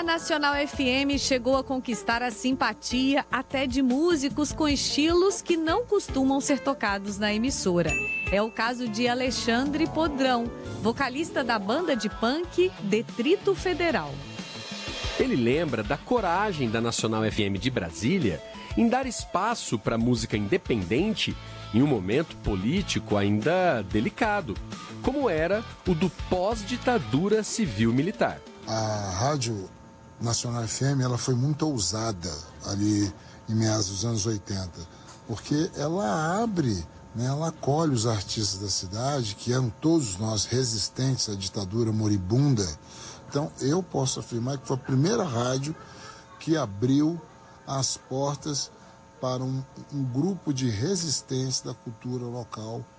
A Nacional FM chegou a conquistar a simpatia até de músicos com estilos que não costumam ser tocados na emissora. É o caso de Alexandre Podrão, vocalista da banda de punk Detrito Federal. Ele lembra da coragem da Nacional FM de Brasília em dar espaço para música independente em um momento político ainda delicado, como era o do pós-ditadura civil-militar. A Rádio Nacional FM ela foi muito ousada ali em meados dos anos 80, porque ela abre, né, ela acolhe os artistas da cidade, que eram todos nós resistentes à ditadura moribunda. Então eu posso afirmar que foi a primeira rádio que abriu as portas para um grupo de resistência da cultura local